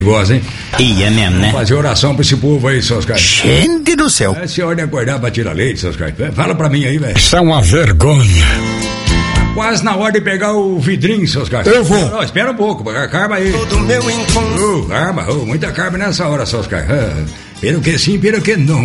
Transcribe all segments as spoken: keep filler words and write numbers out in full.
Gosta, hein? Ia mesmo, né? Fazer oração pra esse povo aí, seus caras. Gente do céu. É se ordem acordar pra tirar leite, seus caras. Fala pra mim aí, velho. Isso é uma vergonha. Quase na hora de pegar o vidrinho, seus caras. Eu vou. Não, espera um pouco, carma aí. Todo meu encontro. Oh, carma, oh, muita carma nessa hora, seus caras. Ah, pelo que sim, pelo que não.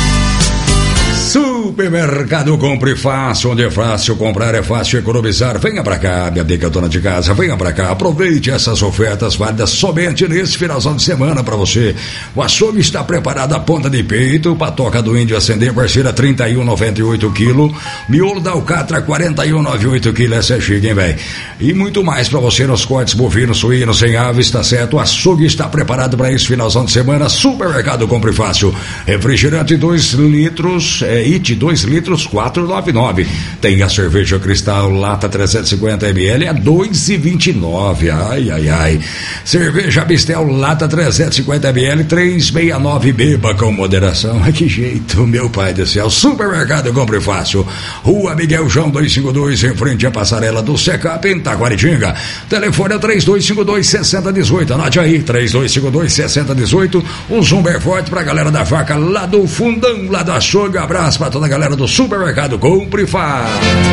Supermercado Compre Fácil, onde é fácil comprar, é fácil economizar. Venha pra cá, minha amiga dona de casa, venha pra cá. Aproveite essas ofertas válidas somente nesse finalzão de semana pra você. O açougue está preparado a ponta de peito, patoca do índio acender, parceira trinta e um e noventa e oito quilos, miolo da alcatra quarenta e um e noventa e oito quilos, essa é chique, hein, velho? E muito mais pra você nos cortes bovinos, suínos, sem aves, tá certo? O açougue está preparado pra esse finalzão de semana. Supermercado Compre Fácil, refrigerante dois litros, é I T dois litros, quatro reais e noventa e nove. Tem a cerveja Cristal lata trezentos e cinquenta mililitros, a dois reais e vinte e nove. Ai, ai, ai. Cerveja Bistel lata trezentos e cinquenta mililitros, três reais e sessenta e nove. Beba com moderação. Ai, que jeito, meu pai do céu. Supermercado Compre Fácil, Rua Miguel João duzentos e cinquenta e dois, em frente à passarela do Secap, em Taquaritinga. Telefone é três dois cinco dois, seis zero um oito. Anote aí, três dois cinco dois, seis zero um oito. Um zumber forte pra galera da faca lá do fundão, lá do açougue. Abraço pra toda a galera do Supermercado Compre Fácil.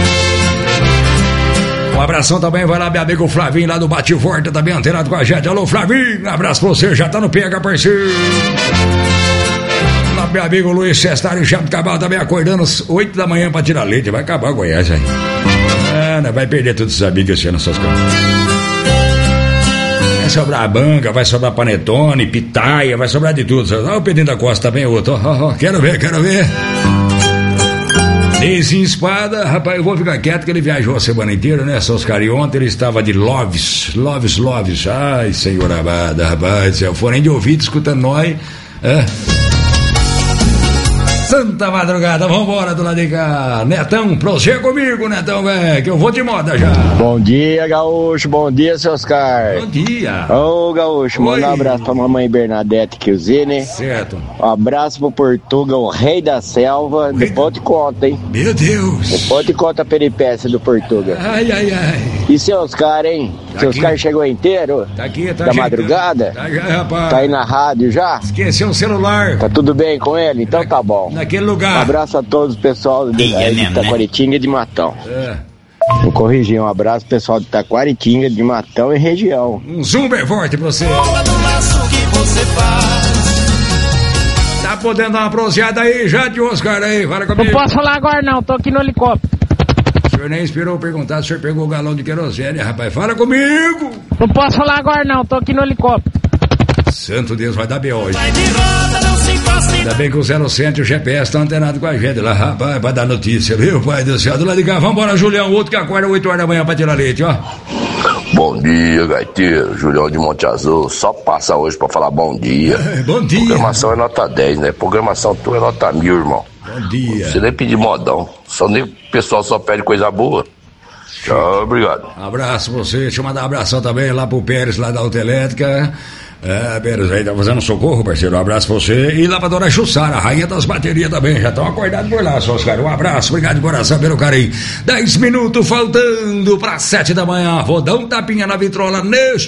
Um abração também vai lá, meu amigo Flavinho, lá do Bate Forte, também antenado com a gente. Alô, Flavinho, um abraço pra você, já tá no pega, parceiro. Lá, meu amigo Luiz Cestário, já Cabal, também acordando às oito da manhã pra tirar leite. Vai acabar o Goiás aí. Ah, não, vai perder todos os amigos esse ano, essas coisas. Vai sobrar a banca, vai sobrar panetone, pitaia, vai sobrar de tudo. Olha o Pedrinho da Costa também, outro. Oh, oh, oh, quero ver, quero ver. Esse espada, rapaz, eu vou ficar quieto que ele viajou a semana inteira, né, seus caras? E ontem ele estava de Loves, Loves, Loves. Ai, senhor amada, rapaz, se eu for nem de ouvido escutando nós, é. Santa madrugada, vambora do lado de cá. Netão, prosegue comigo, Netão, velho, que eu vou de moda já. Bom dia, Gaúcho, bom dia, seus caras. Bom dia. Ô, Gaúcho, manda um abraço pra mamãe Bernadette Kilzine. Certo. Um abraço pro Portuga, o rei da selva. Rei... Depois te conta, hein? Meu Deus. Depois te conta a peripécia do Portuga. Ai, ai, ai. E seus caras, hein? Tá seus caras chegou inteiro? Tá aqui, tá da ajeitando. Madrugada? Tá já, rapaz. Tá aí na rádio já? Esqueceu o celular. Tá tudo bem com ele? Então na, tá bom. Naquele lugar. Um abraço a todos, pessoal de, Ia, aí, de mesmo, Taquaritinga né? e de Matão. É. Vou corrigir, um abraço pessoal de Taquaritinga, de Matão e região. Um zumber forte pra você. Tá podendo dar uma bronzeada aí já de Oscar aí, fala comigo. Não posso falar agora não, tô aqui no helicóptero. O senhor nem esperou perguntar se o senhor pegou o galão de querosene, rapaz, fala comigo. Não posso falar agora não, tô aqui no helicóptero. Santo Deus, vai dar B O hoje. Ainda bem que o zero cento e o G P S tá antenado com a gente lá, rapaz, vai dar notícia, viu, pai do céu? Do lado de cá, vambora, Julião, outro que acorda oito horas da manhã pra tirar leite, ó. Bom dia, gaiteiro, Julião de Monte Azul, só passa hoje pra falar bom dia. É, bom dia. Programação é nota dez, né? Programação tua é nota mil, irmão. Bom dia. Você nem pedir modão, só nem o pessoal só pede coisa boa. Tchau, obrigado. Abraço pra você, deixa eu mandar um abração também lá pro Pérez, lá da Autoelétrica. É, Pérez aí tá fazendo socorro, parceiro, um abraço pra você. E lá pra dona Jussara, a rainha das baterias também, já estão acordados por lá, seus caras. Um abraço, obrigado de coração pelo carinho. Dez minutos faltando pra sete da manhã, vou dar um tapinha na vitrola neste